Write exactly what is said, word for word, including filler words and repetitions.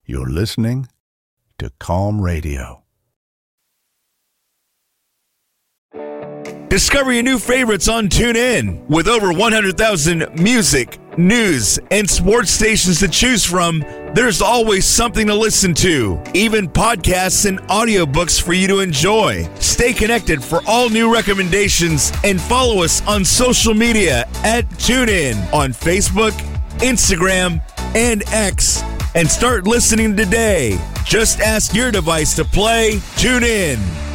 You're listening to Calm Radio. Discover your new favorites on TuneIn. With over one hundred thousand music, news, and sports stations to choose from, there's always something to listen to. Even podcasts and audiobooks for you to enjoy. Stay connected for all new recommendations and follow us on social media at TuneIn on Facebook, Instagram, and X. And start listening today. Just ask your device to play TuneIn.